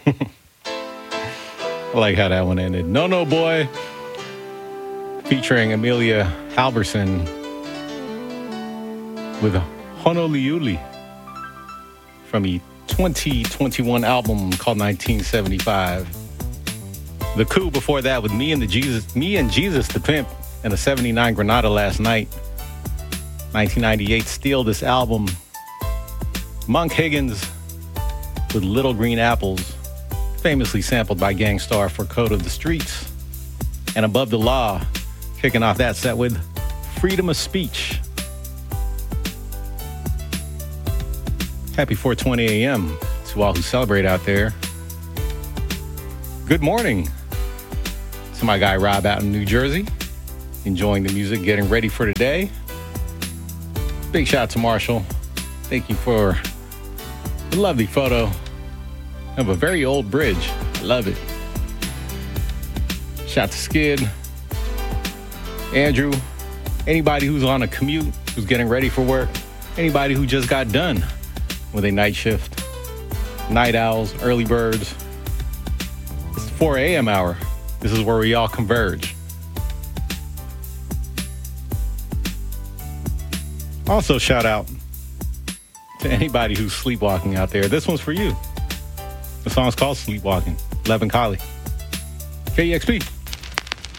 I like how that one ended. No No Boy, featuring Amelia Halverson with Honolulu from the 2021 album called 1975. The Coup before that with Me and Jesus the Pimp and a 79 Granada Last Night. 1998 Steal This Album. Monk Higgins with Little Green Apples, famously sampled by Gang Starr for Code of the Streets. And Above the Law, kicking off that set with Freedom of Speech. Happy 4:20 a.m. to all who celebrate out there. Good morning to my guy Rob out in New Jersey, enjoying the music, getting ready for today. Big shout out to Marshall. Thank you for the lovely photo of a very old bridge. I love it. Shout out to Skid, Andrew, anybody who's on a commute, who's getting ready for work, anybody who just got done with a night shift, night owls, early birds. It's the 4 a.m. hour. This is where we all converge. Also, shout out to anybody who's sleepwalking out there. This one's for you. The song's called Sleepwalking. Levin Colley. KEXP.